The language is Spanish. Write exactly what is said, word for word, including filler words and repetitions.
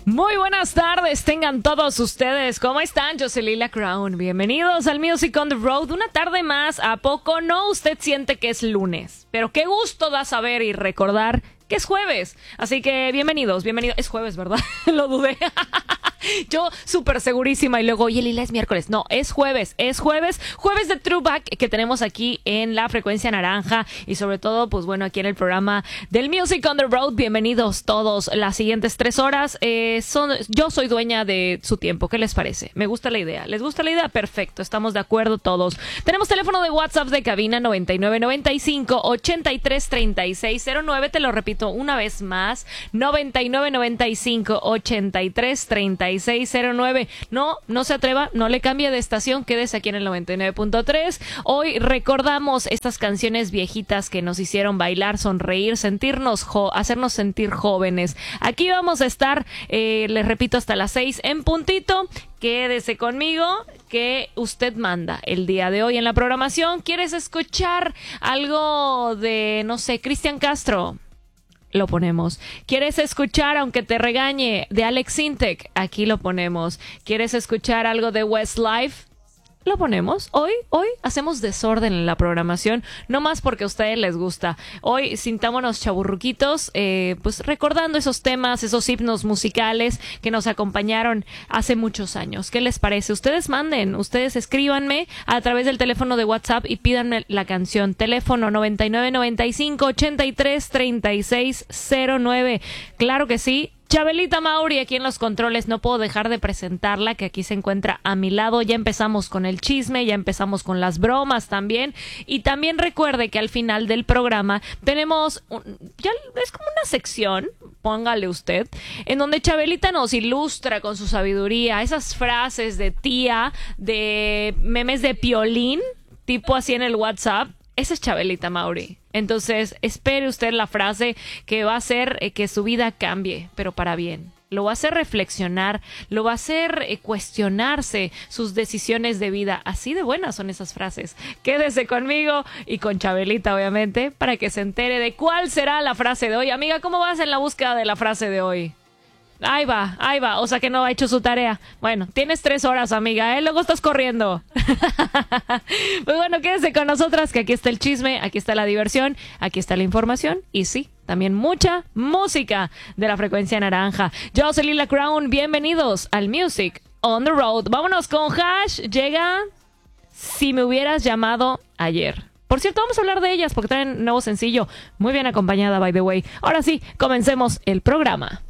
Muy buenas tardes, tengan todos ustedes. ¿Cómo están? Yo soy Lila Crown. Bienvenidos al Music on the Road. Una tarde más. ¿A poco no usted siente que es lunes? Pero qué gusto da saber y recordar que es jueves. Así que bienvenidos, bienvenidos. Es jueves, ¿verdad? Lo dudé. Yo súper segurísima y luego, oye, Lila, es miércoles. No, es jueves, es jueves. Jueves de Throwback que tenemos aquí en la frecuencia naranja y sobre todo, pues bueno, aquí en el programa del Music on the Road. Bienvenidos todos. Las siguientes tres horas eh, son, yo soy dueña de su tiempo. ¿Qué les parece? Me gusta la idea. ¿Les gusta la idea? Perfecto, estamos de acuerdo todos. Tenemos teléfono de WhatsApp de cabina noventa y nueve noventa y cinco ochenta y tres treinta y seis cero nueve. Te lo repito una vez más, noventa y nueve noventa y cinco ochenta y tres treinta y seis cero nueve. No, no se atreva, no le cambie de estación, quédese aquí en el noventa y nueve punto tres. Hoy recordamos estas canciones viejitas que nos hicieron bailar, sonreír, sentirnos, jo- hacernos sentir jóvenes. Aquí vamos a estar, eh, les repito, hasta las seis en puntito. Quédese conmigo, que usted manda el día de hoy en la programación. ¿Quieres escuchar algo de, no sé, Cristian Castro? Lo ponemos. ¿Quieres escuchar, aunque te regañe, de Alex Sintek? Aquí lo ponemos. ¿Quieres escuchar algo de Westlife? Lo ponemos. Hoy, hoy hacemos desorden en la programación, no más porque a ustedes les gusta. Hoy sintámonos chaburruquitos, eh, pues recordando esos temas, esos himnos musicales que nos acompañaron hace muchos años. ¿Qué les parece? Ustedes manden, ustedes escríbanme a través del teléfono de WhatsApp y pídanme la canción. Teléfono noventa y nueve noventa y cinco ochenta y tres treinta y seis cero nueve. Claro que sí. Chabelita Mauri aquí en los controles, no puedo dejar de presentarla, que aquí se encuentra a mi lado. Ya empezamos con el chisme, ya empezamos con las bromas también, y también recuerde que al final del programa tenemos, un, ya es como una sección, póngale usted, en donde Chabelita nos ilustra con su sabiduría esas frases de tía, de memes de Piolín, tipo así en el WhatsApp. Esa es Chabelita Mauri. Entonces, espere usted la frase que va a hacer eh, que su vida cambie, pero para bien. Lo va a hacer reflexionar, lo va a hacer eh, cuestionarse sus decisiones de vida. Así de buenas son esas frases. Quédese conmigo y con Chabelita, obviamente, para que se entere de cuál será la frase de hoy. Amiga, ¿cómo vas en la búsqueda de la frase de hoy? Ahí va, ahí va, o sea que no ha hecho su tarea. Bueno, tienes tres horas, amiga, ¿eh? Luego estás corriendo. Pues bueno, quédese con nosotras, que aquí está el chisme, aquí está la diversión, aquí está la información y sí, también mucha música de la frecuencia naranja. Yo soy Lila Crown, bienvenidos al Music on the Road. Vámonos con Hash, llega Si me hubieras llamado ayer. Por cierto, vamos a hablar de ellas porque traen nuevo sencillo, muy bien acompañada, by the way. Ahora sí, comencemos el programa.